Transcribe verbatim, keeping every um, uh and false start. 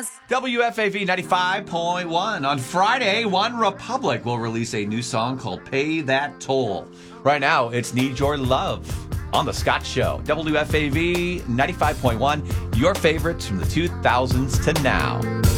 Jazz. W F A V ninety-five point one. On Friday, One Republic will release a new song called Pay That Toll. Right now, it's Need Your Love on The Scott Show. W F A V ninety-five point one, your favorites from the two thousands to now.